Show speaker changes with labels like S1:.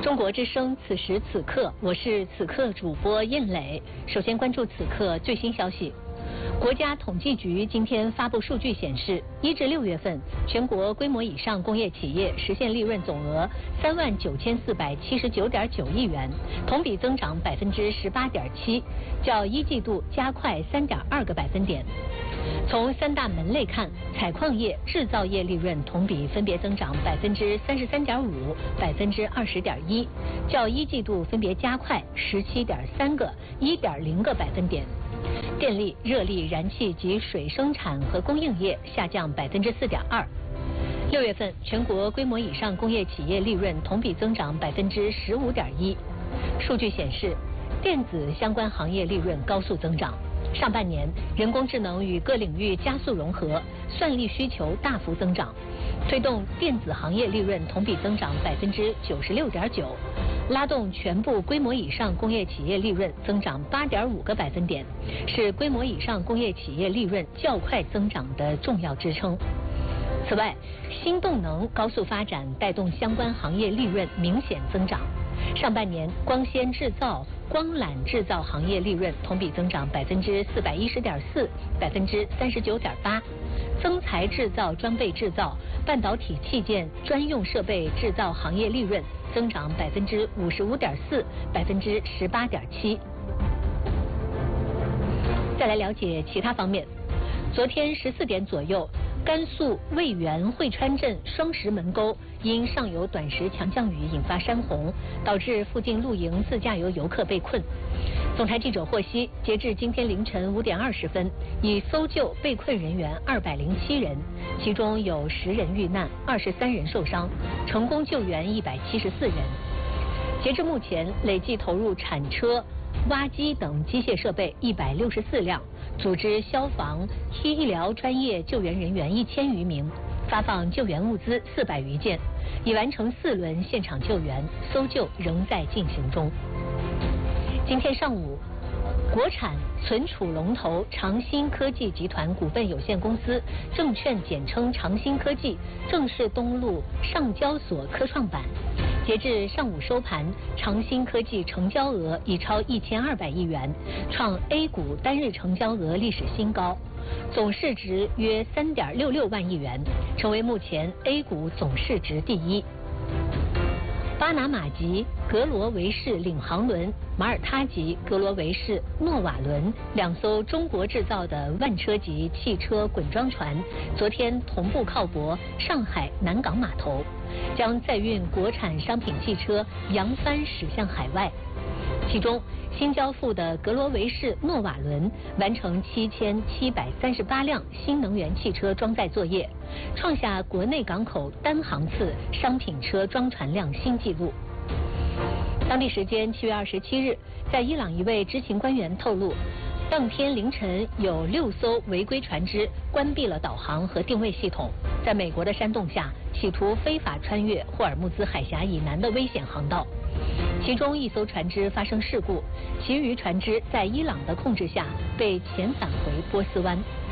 S1: 中国之声，此时此刻，我是此刻主播燕磊。首先关注此刻最新消息。国家统计局今天发布数据显示，1至6月份，全国规模以上工业企业实现利润总额39479.9亿元，同比增长18.7%，较一季度加快3.2个百分点。从3大门类看，采矿业、制造业利润同比分别增长33.5%、20.1%，较一季度分别加快17.3个、1.0个百分点。电力、热力、燃气及水生产和供应业下降4.2%。6月份，全国规模以上工业企业利润同比增长15.1%。数据显示，电子相关行业利润高速增长。上半年，人工智能与各领域加速融合，算力需求大幅增长，推动电子行业利润同比增长96.9%，拉动全部规模以上工业企业利润增长8.5个百分点，是规模以上工业企业利润较快增长的重要支撑。此外，新动能高速发展带动相关行业利润明显增长。上半年，光纤制造、光缆制造行业利润同比增长410.4%、39.8%，增材制造、装备制造、半导体器件、专用设备制造行业利润增长55.4%、18.7%。再来了解其他方面。昨天14点左右，甘肃渭源汇川镇双石门沟因上游短时强降雨引发山洪，导致附近露营自驾游游客被困。总台记者获悉，截至今天凌晨5点20分，已搜救被困人员207人，其中有10人遇难，23人受伤，成功救援174人。截至目前，累计投入铲车、挖机等机械设备164辆，组织消防、医疗专业救援人员1000余名，发放救援物资400余件，已完成4轮现场救援，搜救仍在进行中。今天上午，国产存储龙头长鑫科技集团股份有限公司（证券简称长鑫科技）正式登陆上交所科创板。截至上午收盘，长鑫科技成交额已超1200亿元，创 A 股单日成交额历史新高，总市值约3.66万亿元，成为目前 A 股总市值第一。巴拿马籍格罗维士领航轮、马耳他籍格罗维士诺瓦轮2艘中国制造的万车级汽车滚装船，昨天同步靠泊上海南港码头，将载运国产商品汽车扬帆驶向海外。其中，新交付的格罗维士诺瓦轮完成7738辆新能源汽车装载作业，创下国内港口单航次商品车装船量新纪录。当地时间7月27日，在伊朗一位知情官员透露，当天凌晨有6艘违规船只关闭了导航和定位系统，在美国的煽动下，企图非法穿越霍尔木兹海峡以南的危险航道。其中1艘船只发生事故，其余船只在伊朗的控制下被遣返回波斯湾。